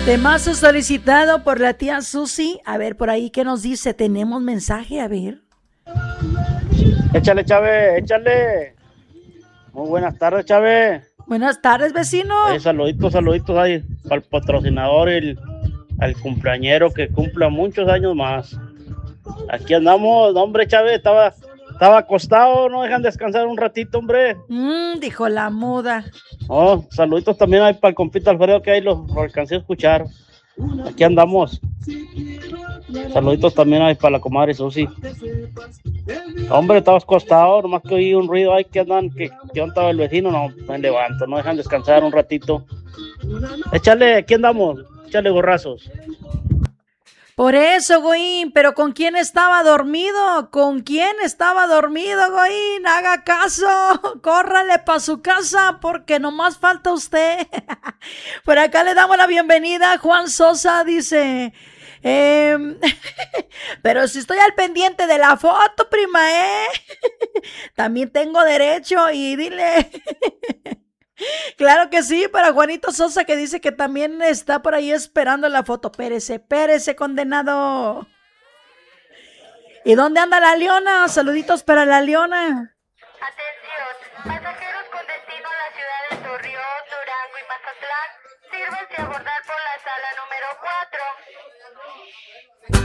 Temazo solicitado por la tía Susi. A ver, por ahí, ¿qué nos dice? Tenemos mensaje, a ver. Échale, Chávez, échale. Muy buenas tardes, Chávez. Buenas tardes, vecino. Saluditos ahí al patrocinador, al cumpleañero que cumpla muchos años más. Aquí andamos, no, hombre, Chávez, estaba acostado, no dejan descansar un ratito, hombre. Dijo la muda. Oh, saluditos también ahí para el compita Alfredo, que ahí lo alcancé a escuchar. Aquí andamos. Saluditos también ahí para la comadre Susi. Hombre, estaba acostado, nomás que oí un ruido ahí que andan, que estaba el vecino, no, me levanto, no dejan descansar un ratito. Échale, aquí andamos, échale gorrazos. Por eso, Goín, pero ¿con quién estaba dormido? ¿Con quién estaba dormido, Goín? Haga caso, córrale para su casa porque nomás falta usted. Por acá le damos la bienvenida. Juan Sosa dice, pero si estoy al pendiente de la foto, prima, también tengo derecho y dile... Claro que sí, para Juanito Sosa que dice que también está por ahí esperando la foto. Pérese, condenado. ¿Y dónde anda la Leona? Saluditos para la Leona. Atención, pasajeros con destino a la ciudad de Torreón, Durango y Mazatlán, sírvanse a abordar por la sala número 4.